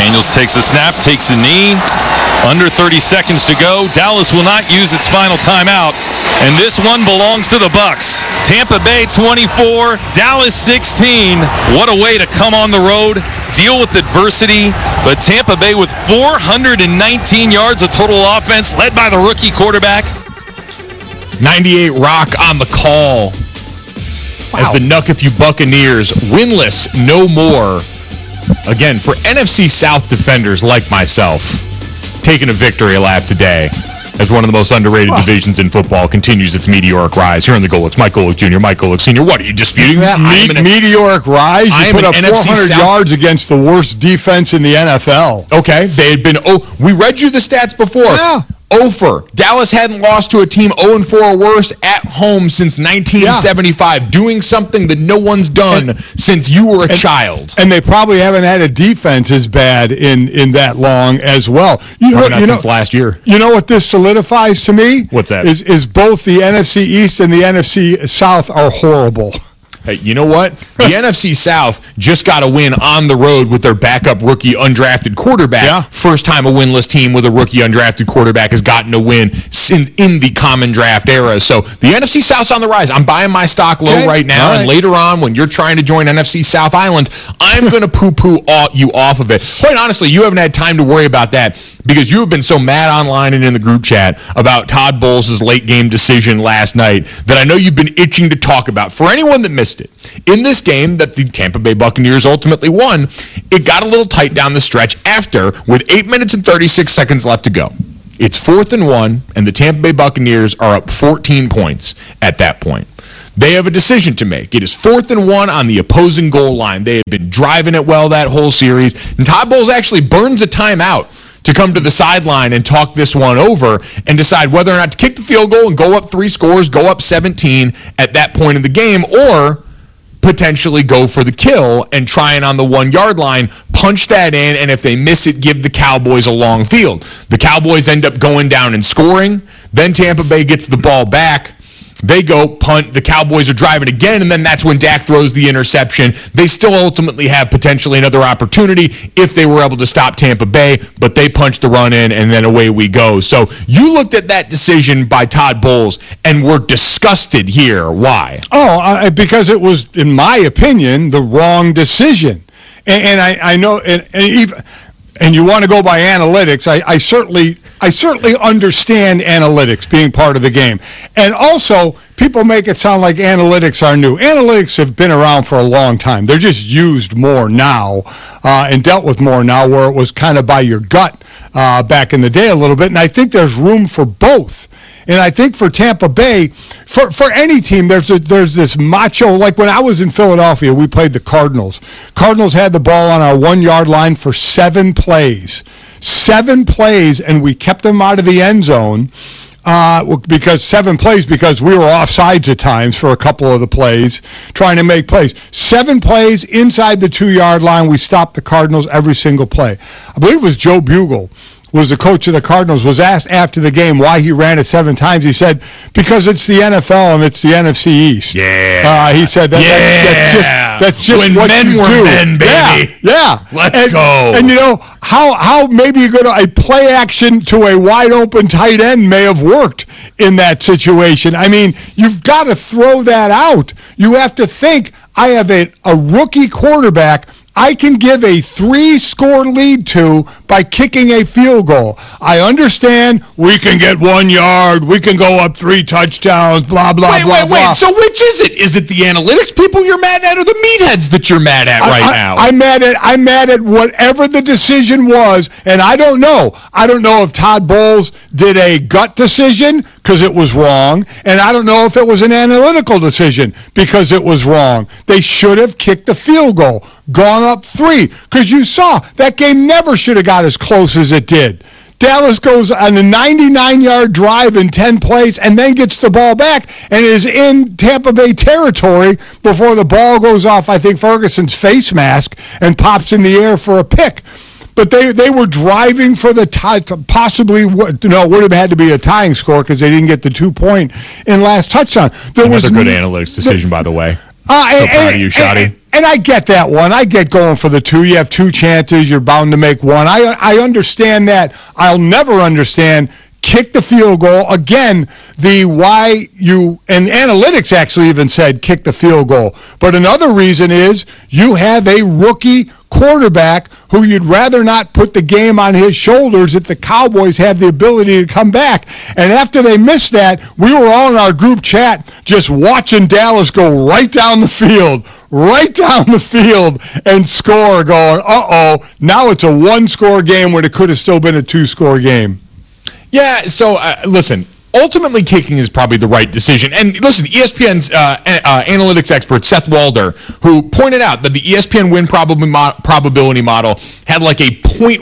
Daniels takes a snap, takes a knee. Under 30 seconds to go. Dallas will not use its final timeout. And this one belongs to the Bucs. Tampa Bay 24, Dallas 16. What a way to come on the road, deal with adversity. But Tampa Bay with 419 yards of total offense, led by the rookie quarterback. 98 Rock on the call. Wow. As the Nuckathu Buccaneers, winless no more. Again, for NFC South defenders like myself, taking a victory lap today as one of the most underrated divisions in football continues its meteoric rise. Here on the Golics, Mike Golic Jr., Mike Golic Sr. What, are you disputing that? Meteoric rise? You put up 400 yards against the worst defense in the NFL. Okay, they had been, we read you the stats before. Yeah. 0-4. Dallas hadn't lost to a team 0-4 or worse at home since 1975, doing something that no one's done since you were a child. And they probably haven't had a defense as bad in that long as well. Since last year. You know what this solidifies to me? What's that? Is both the NFC East and the NFC South are horrible. Hey, you know what? The NFC South just got a win on the road with their backup rookie undrafted quarterback. Yeah. First time a winless team with a rookie undrafted quarterback has gotten a win in the common draft era. So the NFC South's on the rise. I'm buying my stock low right now. And later on, when you're trying to join NFC South Island, I'm going to poo-poo you off of it. Quite honestly, you haven't had time to worry about that because you have been so mad online and in the group chat about Todd Bowles' late game decision last night that I know you've been itching to talk about. For anyone that missed it, in this game that the Tampa Bay Buccaneers ultimately won, it got a little tight down the stretch after, with 8 minutes and 36 seconds left to go. It's 4th and 1, and the Tampa Bay Buccaneers are up 14 points at that point. They have a decision to make. It is 4th and 1 on the opposing goal line. They have been driving it well that whole series, and Todd Bowles actually burns a timeout to come to the sideline and talk this one over and decide whether or not to kick the field goal and go up 3 scores, go up 17 at that point in the game, or potentially go for the kill and try and on the 1 yard line, punch that in, and if they miss it, give the Cowboys a long field. The Cowboys end up going down and scoring. Then Tampa Bay gets the ball back. They go punt. The Cowboys are driving again, and then that's when Dak throws the interception. They still ultimately have potentially another opportunity if they were able to stop Tampa Bay, but they punch the run in, and then away we go. So you looked at that decision by Todd Bowles and were disgusted here. Why? Because it was, in my opinion, the wrong decision. And I know, and you want to go by analytics, I certainly understand analytics being part of the game. And also, people make it sound like analytics are new. Analytics have been around for a long time. They're just used more now and dealt with more now, where it was kind of by your gut back in the day a little bit. And I think there's room for both. And I think for Tampa Bay, for any team, there's this macho, like when I was in Philadelphia, we played the Cardinals. Cardinals had the ball on our 1 yard line for 7 plays. 7 plays, and we kept them out of the end zone because 7 plays because we were offsides at times for a couple of the plays, trying to make plays. 7 plays inside the 2 yard line. We stopped the Cardinals every single play. I believe it was Joe Bugle, was the coach of the Cardinals, was asked after the game why he ran it 7 times. He said, because it's the NFL and it's the NFC East. Yeah. He said, that's just when what men you were do. men, baby. Yeah. Let's go. And you know, how maybe a play action to a wide open tight end may have worked in that situation. I mean, you've got to throw that out. You have to think, I have a rookie quarterback I can give a 3-score lead to by kicking a field goal. I understand we can get 1 yard, we can go up 3 touchdowns, blah, blah, blah. Wait. So which is it? Is it the analytics people you're mad at or the meatheads that you're mad at now? I'm mad at whatever the decision was, and I don't know. I don't know if Todd Bowles did a gut decision because it was wrong, and I don't know if it was an analytical decision because it was wrong. They should have kicked the field goal, gone up 3, because you saw that game never should have got as close as it did. Dallas goes on a 99-yard drive in 10 plays and then gets the ball back and is in Tampa Bay territory before the ball goes off, I think, Ferguson's face mask and pops in the air for a pick. But they were driving for the tie, possibly, would have had to be a tying score because they didn't get the 2-point in last touchdown. Another good analytics decision, by the way. So proud of you, Shotty. And I get that one. I get going for the two. You have two chances. You're bound to make one. I understand that. I'll never understand kick the field goal. Again, and analytics actually even said kick the field goal. But another reason is you have a rookie quarterback who you'd rather not put the game on his shoulders if the Cowboys have the ability to come back. And after they missed that, we were all in our group chat just watching Dallas go right down the field and score, going, now it's a one-score game when it could have still been a two-score game. Yeah, so listen, ultimately kicking is probably the right decision. And listen, ESPN's analytics expert, Seth Walder, who pointed out that the ESPN win probability model had like a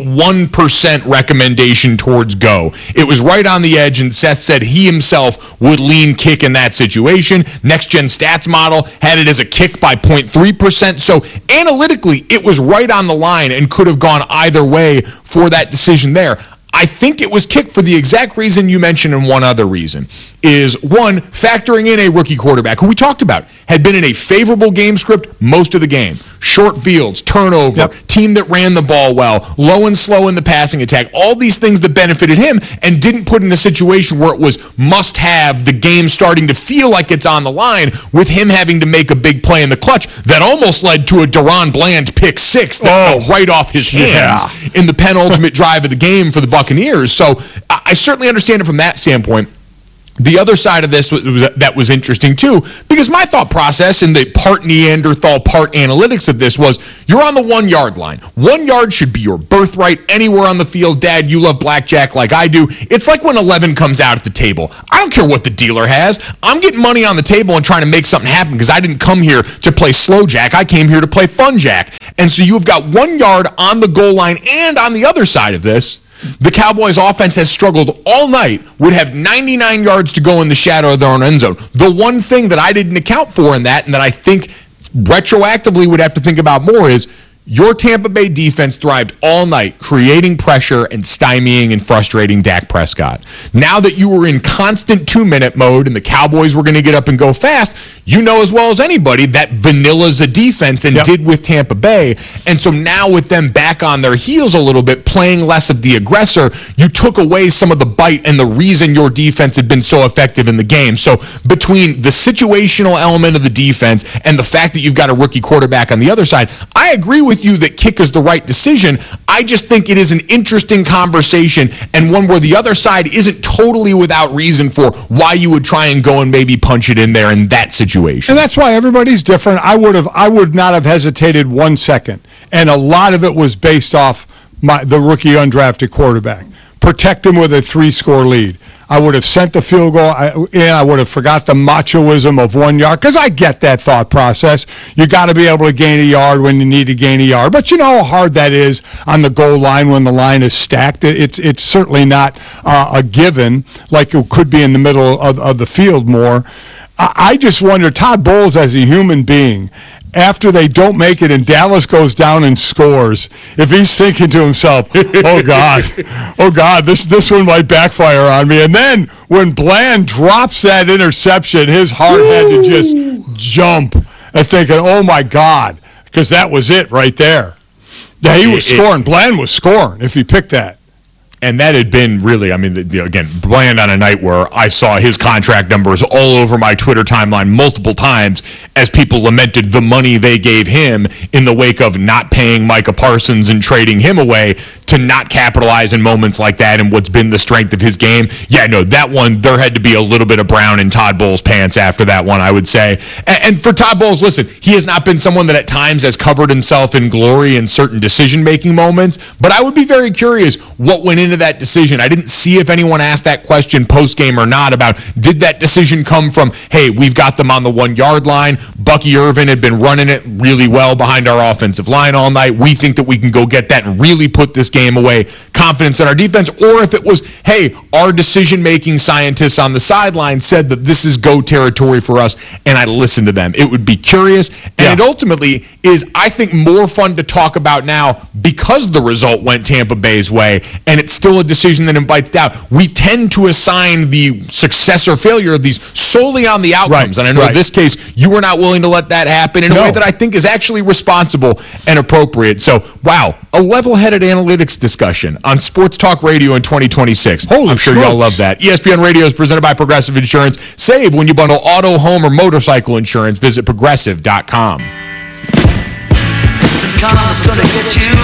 0.1% recommendation towards go. It was right on the edge, and Seth said he himself would lean kick in that situation. Next Gen Stats model had it as a kick by 0.3%. So analytically, it was right on the line and could have gone either way for that decision there. I think it was kicked for the exact reason you mentioned, and one other reason is, one, factoring in a rookie quarterback who we talked about had been in a favorable game script most of the game. Short fields, turnover, team that ran the ball well, low and slow in the passing attack, all these things that benefited him and didn't put in a situation where it was must have, the game starting to feel like it's on the line with him having to make a big play in the clutch that almost led to a Deron Bland pick six that fell right off his hands in the penultimate drive of the game for the Buccaneers. So I certainly understand it from that standpoint. The other side of this that was interesting too, because my thought process in the part Neanderthal, part analytics of this was, you're on the 1 yard line. 1 yard should be your birthright anywhere on the field. Dad, you love blackjack like I do. It's like when 11 comes out at the table. I don't care what the dealer has. I'm getting money on the table and trying to make something happen because I didn't come here to play slow jack. I came here to play fun jack. And so you've got 1 yard on the goal line, and on the other side of this, the Cowboys offense has struggled all night, would have 99 yards to go in the shadow of their own end zone. The one thing that I didn't account for in that, and that I think retroactively would have to think about more, is your Tampa Bay defense thrived all night, creating pressure and stymieing and frustrating Dak Prescott. Now that you were in constant 2-minute mode and the Cowboys were going to get up and go fast, you know as well as anybody that vanilla's a defense and did with Tampa Bay. And so now with them back on their heels a little bit, playing less of the aggressor, you took away some of the bite and the reason your defense had been so effective in the game. So between the situational element of the defense and the fact that you've got a rookie quarterback on the other side, I agree with you that kick is the right decision. I just think it is an interesting conversation, and one where the other side isn't totally without reason for why you would try and go and maybe punch it in there in that situation. And that's why everybody's different. I would not have hesitated 1 second, and a lot of it was based off the rookie undrafted quarterback. Protect him with a 3-score lead. I would have sent the field goal, and I would have forgot the machoism of 1 yard, because I get that thought process. You got to be able to gain a yard when you need to gain a yard. But you know how hard that is on the goal line when the line is stacked. It's certainly not a given like it could be in the middle of the field more. I just wonder, Todd Bowles as a human being, after they don't make it and Dallas goes down and scores, if he's thinking to himself, oh God, this one might backfire on me. And then when Bland drops that interception, his heart had to just jump and thinking, oh my God, because that was it right there. Yeah, he was scoring. Bland was scoring if he picked that. And that had been really, I mean, again, Bland on a night where I saw his contract numbers all over my Twitter timeline multiple times as people lamented the money they gave him in the wake of not paying Micah Parsons and trading him away, to not capitalize in moments like that and what's been the strength of his game. Yeah, no, that one, there had to be a little bit of brown in Todd Bowles' pants after that one, I would say. And for Todd Bowles, listen, he has not been someone that at times has covered himself in glory in certain decision-making moments, but I would be very curious what went into that decision. I didn't see if anyone asked that question post-game or not about, did that decision come from, hey, we've got them on the 1 yard line, Bucky Irvin had been running it really well behind our offensive line all night, we think that we can go get that and really put this game came away confidence in our defense, or if it was, hey, our decision-making scientists on the sideline said that this is go territory for us, and I listened to them. It would be curious, and it ultimately is, I think, more fun to talk about now because the result went Tampa Bay's way, and it's still a decision that invites doubt. We tend to assign the success or failure of these solely on the outcomes, and I know in this case, you were not willing to let that happen in a way that I think is actually responsible and appropriate. So, wow, a level-headed analytics discussion on Sports Talk Radio in 2026. I'm sure y'all love that. ESPN Radio is presented by Progressive Insurance. Save when you bundle auto, home, or motorcycle insurance. Visit Progressive.com. This karma's gonna get you.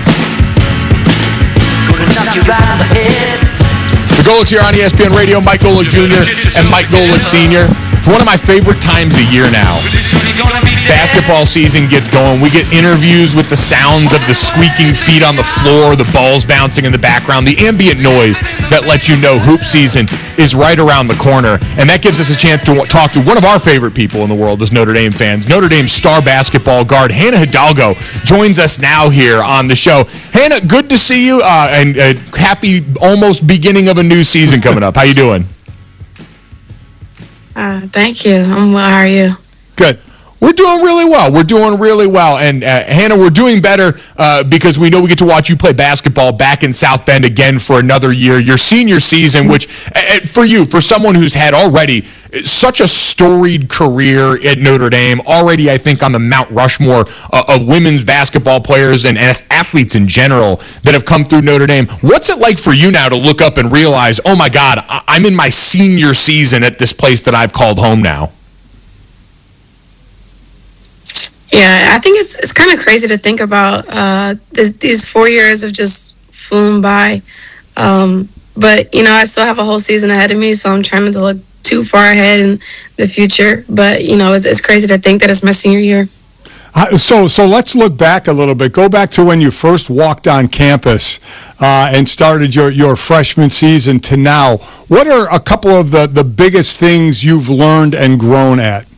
Gonna knock you round the head. The Golics here on ESPN Radio. Mike Golic Jr. and Mike Golic Sr. It's one of my favorite times of year now. Basketball season gets going. We get interviews with the sounds of the squeaking feet on the floor, the balls bouncing in the background, the ambient noise that lets you know hoop season is right around the corner. And that gives us a chance to talk to one of our favorite people in the world as Notre Dame fans. Notre Dame star basketball guard Hannah Hidalgo joins us now here on the show. Hannah, good to see you, and happy almost beginning of a new season coming up. How you doing? Thank you. I'm well. How are you? Good. We're doing really well. And Hannah, we're doing better because we know we get to watch you play basketball back in South Bend again for another year. Your senior season, which for you, for someone who's had already such a storied career at Notre Dame, already I think on the Mount Rushmore of women's basketball players and athletes in general that have come through Notre Dame. What's it like for you now to look up and realize, oh my God, I'm in my senior season at this place that I've called home now? Yeah, I think it's kind of crazy to think about. These 4 years have just flown by. But, I still have a whole season ahead of me, so I'm trying to look too far ahead in the future. But, it's crazy to think that it's my senior year. So let's look back a little bit. Go back to when you first walked on campus and started your freshman season to now. What are a couple of the biggest things you've learned and grown at?